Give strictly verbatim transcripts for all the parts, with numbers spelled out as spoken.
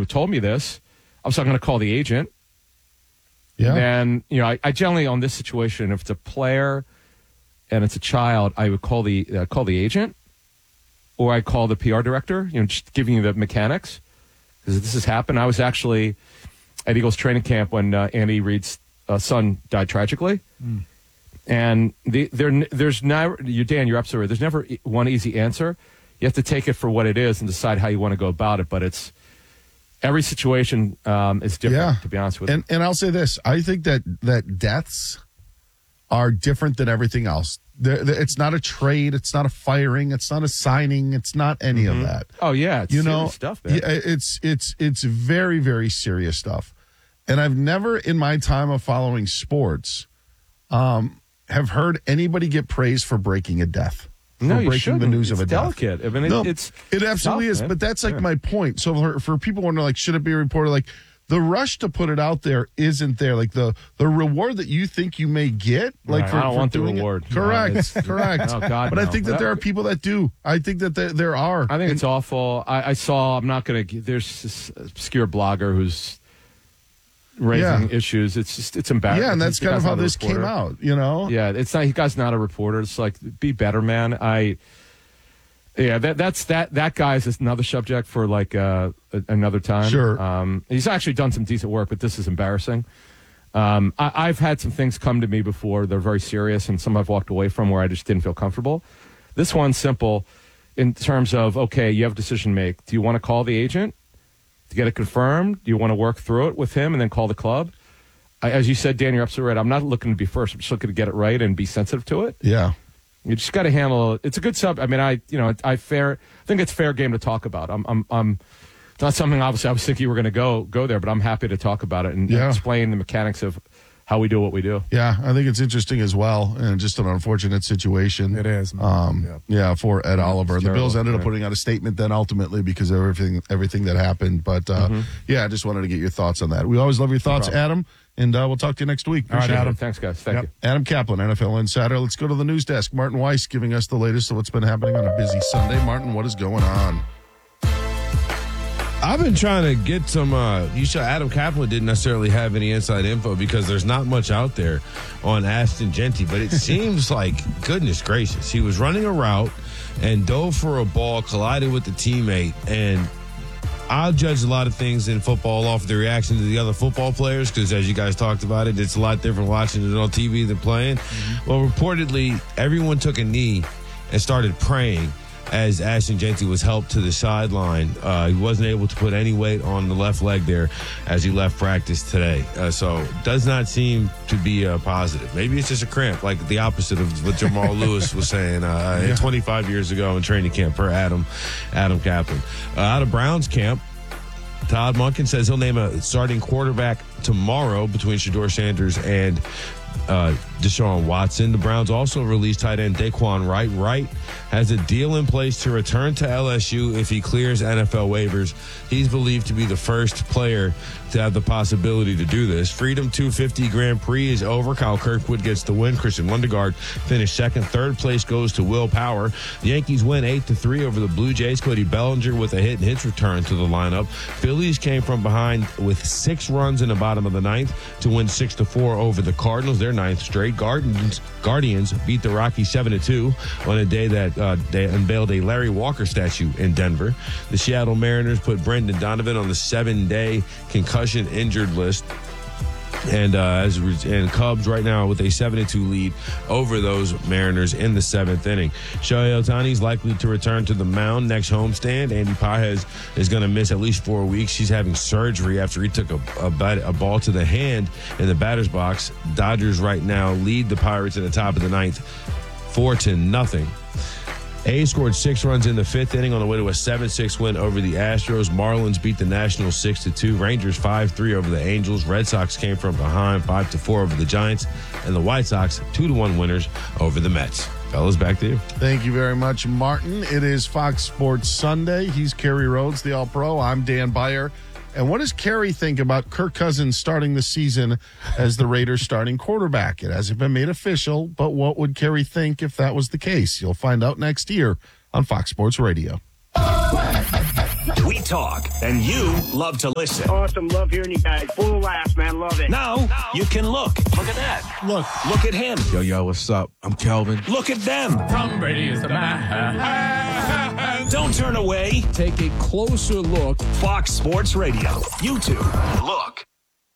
have told me this, I was going to call the agent. Yeah. And, you know, I, I generally, on this situation, if it's a player and it's a child, I would call the uh, call the agent, or I call the P R director, you know, just giving you the mechanics. Because this has happened. I was actually at Eagles training camp when uh, Andy Reid's uh, son died tragically. Mm. And the, there, there's never, you Dan, you're absolutely right. There's never one easy answer. You have to take it for what it is and decide how you want to go about it. But it's, every situation um, is different, yeah. to be honest with and, you. And I'll say this. I think that, that deaths are different than everything else. They're, they're, it's not a trade. It's not a firing. It's not a signing. It's not any mm-hmm. of that. Oh, yeah. It's you serious know, stuff, man. It's, it's, it's very, very serious stuff. And I've never in my time of following sports um, have heard anybody get praised for breaking a death. No, you breaking shouldn't. the news it's of a delicate. death. I mean, it, no, it's it absolutely tough, is. man. But that's like yeah. my point. So for, for people wondering, like, should it be reported? Like, the rush to put it out there isn't there. Like the the reward that you think you may get, like right. for, I don't for want doing the reward. It. Correct, no, correct. Oh God, but no. I think that but there I, are people that do. I think that there, there are. I think and, it's awful. I, I saw. I'm not going to. There's this obscure blogger who's raising yeah. issues. It's just it's embarrassing. Yeah, and that's the kind of how this reporter. came out. You know. Yeah, it's not. He guy's not a reporter. It's like, be better, man. I. Yeah, that that's that that guy's another subject for like uh, another time. Sure. Um, he's actually done some decent work, but this is embarrassing. Um, I, I've had some things come to me before. They're very serious, and some I've walked away from where I just didn't feel comfortable. This one's simple in terms of, okay, you have a decision to make. Do you want to call the agent to get it confirmed? Do you want to work through it with him and then call the club? I, as you said, Dan, you're absolutely right. I'm not looking to be first. I'm just looking to get it right and be sensitive to it. Yeah. You just got to handle. It's a good sub. I mean, I you know I fair. I think it's fair game to talk about. I'm I'm I'm. It's not something obviously I was thinking you were going to go go there, but I'm happy to talk about it and, yeah. and explain the mechanics of how we do what we do. Yeah, I think it's interesting as well, and just an unfortunate situation. It is. Um, yeah. yeah, for Ed yeah, Oliver. And the terrible, Bills ended yeah. up putting out a statement then ultimately because of everything everything that happened. But uh, mm-hmm. yeah, I just wanted to get your thoughts on that. We always love your thoughts, no Adam, and uh, we'll talk to you next week. All right, Appreciate Adam. it. Thanks, guys. Thank yep. you. Adam Kaplan, N F L Insider. Let's go to the news desk. Martin Weiss giving us the latest of what's been happening on a busy Sunday. Martin, what is going on? I've been trying to get some, uh, you saw Adam Kaplan didn't necessarily have any inside info because there's not much out there on Ashton Jeanty, but it seems like, goodness gracious, he was running a route and dove for a ball, collided with the teammate, and I'll judge a lot of things in football off the reaction to the other football players because, as you guys talked about it, it's a lot different watching it on T V than playing. Mm-hmm. Well, reportedly, everyone took a knee and started praying as Ashton Jeanty was helped to the sideline. Uh, he wasn't able to put any weight on the left leg there as he left practice today. Uh, so does not seem to be a positive. Maybe it's just a cramp, like the opposite of what Jamal Lewis was saying uh, yeah. twenty-five years ago in training camp per Adam, Adam Kaplan. Uh, out of Browns camp, Todd Monken says he'll name a starting quarterback tomorrow between Shedeur Sanders and Uh, Deshaun Watson. The Browns also released tight end Daquan Wright. Wright has a deal in place to return to L S U if he clears N F L waivers. He's believed to be the first player to have the possibility to do this. Freedom two fifty Grand Prix is over. Kyle Kirkwood gets the win. Christian Lundegaard finished second. Third place goes to Will Power. The Yankees win eight to three over the Blue Jays. Cody Bellinger with a hit and hits return to the lineup. Phillies came from behind with six runs in the bottom of the ninth to win six to four over the Cardinals. Their ninth straight. Guardians, Guardians beat the Rockies seven to two on a day that uh, they unveiled a Larry Walker statue in Denver. The Seattle Mariners put Brendan Donovan on the seven-day concussion injured list. And uh, as and Cubs right now with a seven to two lead over those Mariners in the seventh inning. Shohei Ohtani is likely to return to the mound next homestand. Andy Pages is going to miss at least four weeks. He's having surgery after he took a, a, bat, a ball to the hand in the batter's box. Dodgers right now lead the Pirates at the top of the ninth, four to nothing. A's scored six runs in the fifth inning on the way to a seven six win over the Astros. Marlins beat the Nationals six to two. Rangers five three over the Angels. Red Sox came from behind five to four over the Giants. And the White Sox two to one winners over the Mets. Fellas, back to you. Thank you very much, Martin. It is Fox Sports Sunday. He's Kerry Rhodes, the All-Pro. I'm Dan Beyer. And what does Kerry think about Kirk Cousins starting the season as the Raiders' starting quarterback? It hasn't been made official, but what would Kerry think if that was the case? You'll find out next year on Fox Sports Radio. We talk, and you love to listen. Awesome. Love hearing you guys. Full of laughs, man. Love it. Now, you can look. Look at that. Look. Look at him. Yo, yo, what's up? I'm Kelvin. Look at them. Tom Brady is the man. Don't turn away. Take a closer look. Fox Sports Radio. YouTube. Look.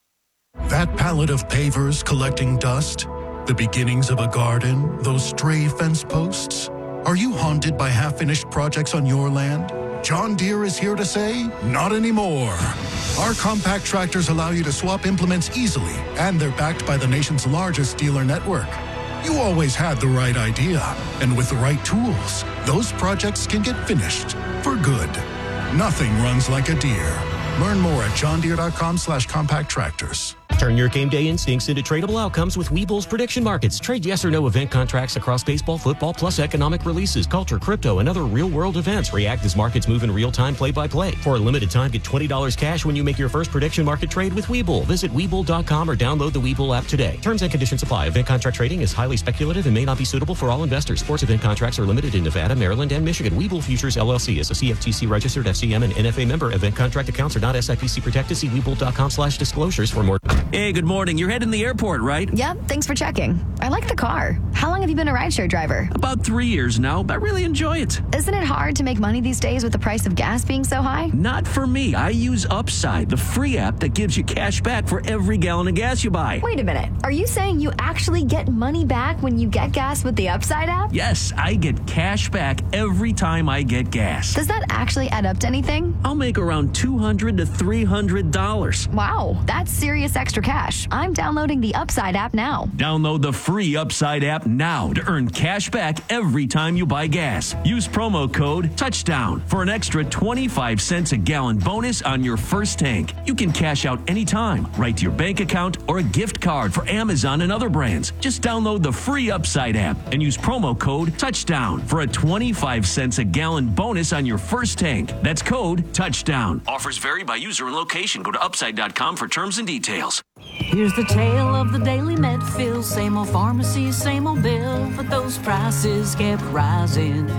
That pallet of pavers collecting dust, the beginnings of a garden, those stray fence posts. Are you haunted by half-finished projects on your land? John Deere is here to say, not anymore. Our compact tractors allow you to swap implements easily, and they're backed by the nation's largest dealer network. You always had the right idea, and with the right tools, those projects can get finished for good. Nothing runs like a Deere. Learn more at johndeere.com slash compact tractors. Turn your game day instincts into tradable outcomes with Webull's prediction markets. Trade yes or no event contracts across baseball, football, plus economic releases, culture, crypto, and other real-world events. React as markets move in real time, play-by-play. For a limited time, get twenty dollars cash when you make your first prediction market trade with Webull. Visit Webull dot com or download the Webull app today. Terms and conditions apply. Event contract trading is highly speculative and may not be suitable for all investors. Sports event contracts are limited in Nevada, Maryland, and Michigan. Webull Futures, L L C is a C F T C-registered F C M and N F A member. Event contract accounts are not S I P C protected. See Webull dot com slash disclosures for more. Hey, good morning. You're heading to the airport, right? Yep, thanks for checking. I like the car. How long have you been a rideshare driver? About three years now, but I really enjoy it. Isn't it hard to make money these days with the price of gas being so high? Not for me. I use Upside, the free app that gives you cash back for every gallon of gas you buy. Wait a minute. Are you saying you actually get money back when you get gas with the Upside app? Yes, I get cash back every time I get gas. Does that actually add up to anything? I'll make around two hundred to three hundred dollars. Wow, that's serious extra cash. I'm downloading the Upside app now. Download the free Upside app now to earn cash back every time you buy gas. Use promo code TOUCHDOWN for an extra twenty-five cents a gallon bonus on your first tank. You can cash out anytime, right to your bank account or a gift card for Amazon and other brands. Just download the free Upside app and use promo code TOUCHDOWN for a twenty-five cents a gallon bonus on your first tank. That's code TOUCHDOWN. Offers vary by user and location. Go to upside dot com for terms and details. Here's the tale of the daily Medfield. Same old pharmacy, same old bill, but those prices kept rising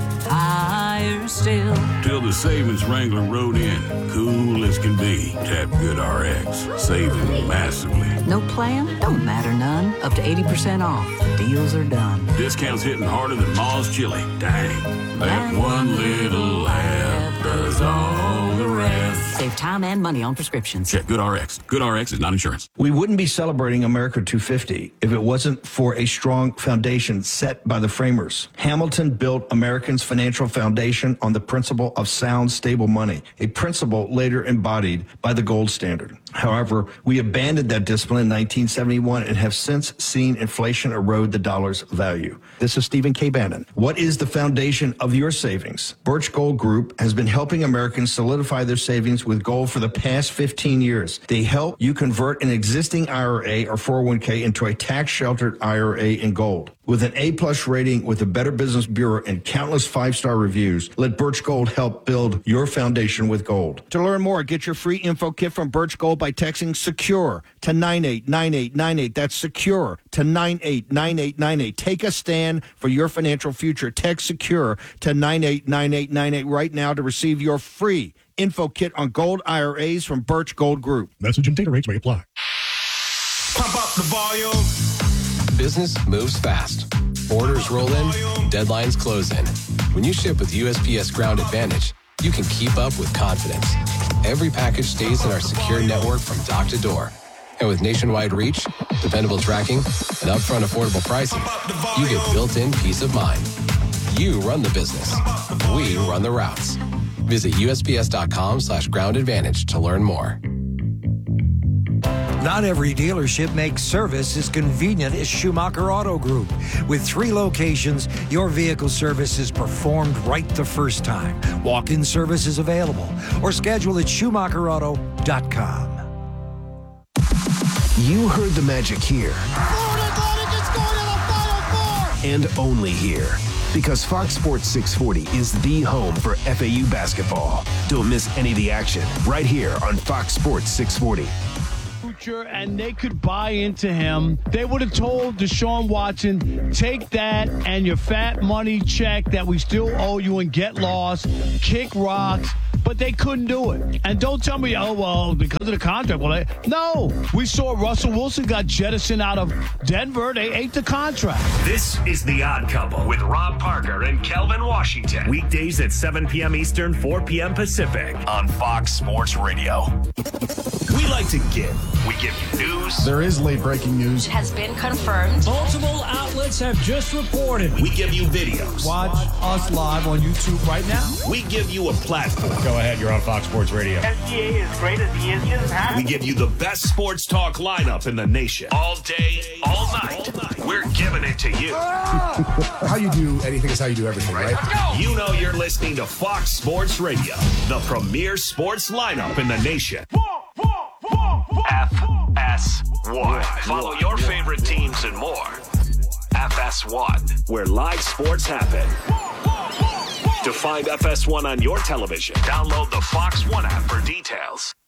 higher still. Till the savings wrangler rode in, cool as can be. Tap Good R X, saving massively. No plan? Don't matter none. Up to eighty percent off. Deals are done. Discounts hitting harder than Ma's chili. Dang. That one little app does all the rest. Save time and money on prescriptions. Check Good R X. Good R X is not insurance. We wouldn't be celebrating America two fifty if it wasn't for a strong foundation set by the framers. Hamilton built Americans' financial foundation on the principle of sound, stable money, a principle later embodied by the gold standard. However, we abandoned that discipline in nineteen seventy-one and have since seen inflation erode the dollar's value. This is Stephen K. Bannon. What is the foundation of your savings? Birch Gold Group has been helping Americans solidify their savings with gold for the past fifteen years. They help you convert an existing I R A or four oh one k into a tax-sheltered I R A in gold. With an A-plus rating with the Better Business Bureau and countless five-star reviews, let Birch Gold help build your foundation with gold. To learn more, get your free info kit from Birch Gold by texting SECURE to nine eight nine eight nine eight. That's SECURE to nine eight nine eight nine eight. Take a stand for your financial future. Text SECURE to nine eight nine eight nine eight right now to receive your free info kit on gold I R As from Birch Gold Group. Message and data rates may apply. Pump up the volume. Business moves fast. Orders roll in, deadlines close in. When you ship with U S P S Ground Advantage, you can keep up with confidence. Every package stays in our secure network from dock to door. And with nationwide reach, dependable tracking, and upfront affordable pricing, you get built-in peace of mind. You run the business. We run the routes. Visit USPS.com slash ground advantage to learn more. Not every dealership makes service as convenient as Schumacher Auto Group. With three locations, your vehicle service is performed right the first time. Walk-in service is available or schedule at Schumacher Auto dot com. You heard the magic here. And only here. Because Fox Sports six forty is the home for F A U basketball. Don't miss any of the action right here on Fox Sports six forty. And they could buy into him. They would have told Deshaun Watson, take that and your fat money check that we still owe you and get lost, kick rocks. but they couldn't do it. And don't tell me, oh, well, because of the contract. Well, they, no, we saw Russell Wilson got jettisoned out of Denver. They ate the contract. This is The Odd Couple with Rob Parker and Kelvin Washington. Weekdays at seven p.m. Eastern, four p.m. Pacific on Fox Sports Radio. We like to give. We give you news. There is late breaking news. It has been confirmed. Multiple outlets have just reported. We give you videos. Watch us live on YouTube right now. We give you a platform. Go ahead, you're on Fox Sports Radio. S G A as great as he is just had. We give you the best sports talk lineup in the nation. All day, all night. All night. We're giving it to you. How you do anything is how you do everything, right? You know you're listening to Fox Sports Radio, the premier sports lineup in the nation. F S one. Follow your favorite teams and more. F S one, where live sports happen. To find F S one on your television, download the Fox One app for details.